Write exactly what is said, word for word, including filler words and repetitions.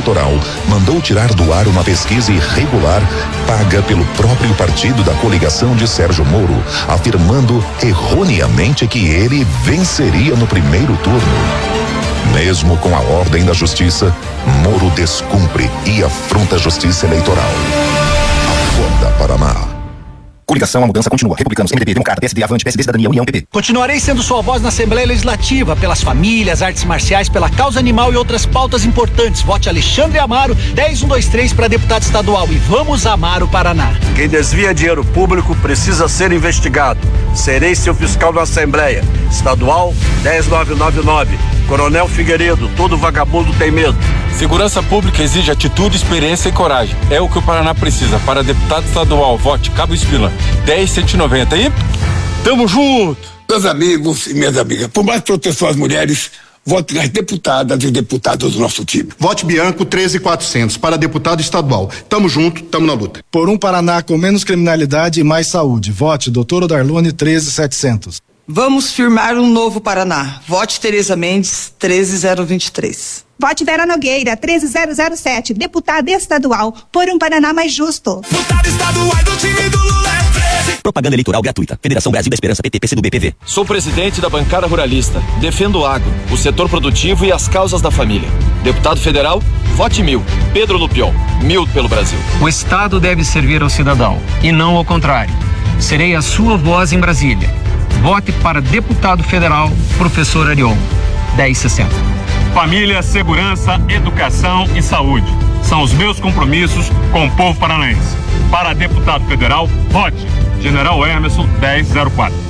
Eleitoral mandou tirar do ar uma pesquisa irregular paga pelo próprio partido da coligação de Sérgio Moro, afirmando erroneamente que ele venceria no primeiro turno. Mesmo com a ordem da justiça, Moro descumpre e afronta a justiça eleitoral. Acorda, Paraná. Coligação, a mudança continua. Republicanos, M D B, Democrata, P S D, Avante, P S D, Cidadania, União, P P. Continuarei sendo sua voz na Assembleia Legislativa, pelas famílias, artes marciais, pela causa animal e outras pautas importantes. Vote Alexandre Amaro, dez um dois três para deputado estadual e vamos amar o Paraná. Quem desvia dinheiro público precisa ser investigado. Serei seu fiscal na Assembleia. Estadual dez nove nove nove. Coronel Figueiredo, todo vagabundo tem medo. Segurança pública exige atitude, experiência e coragem. É o que o Paraná precisa. Para deputado estadual, vote Cabo Espila, dez cento e noventa. E tamo junto! Meus amigos e minhas amigas, por mais proteção às mulheres, vote nas deputadas e deputados do nosso time. Vote Bianco treze mil e quatrocentos para deputado estadual. Tamo junto, tamo na luta. Por um Paraná com menos criminalidade e mais saúde. Vote doutora Darlone treze mil e setecentos. Vamos firmar um novo Paraná. Vote Tereza Mendes treze mil e vinte e três. Vote Vera Nogueira treze mil e sete, deputada estadual, por um Paraná mais justo. Deputada estadual do time do Lula é treze. Propaganda eleitoral gratuita. Federação Brasil da Esperança, P T, P C do B, P V. Sou presidente da bancada ruralista. Defendo o agro, o setor produtivo e as causas da família. Deputado federal, vote mil. Pedro Lupion, mil pelo Brasil. O Estado deve servir ao cidadão e não ao contrário. Serei a sua voz em Brasília. Vote para deputado federal, professor Arion, dez sessenta. Família, segurança, educação e saúde são os meus compromissos com o povo paranaense. Para deputado federal, vote General Emerson dez zero quatro.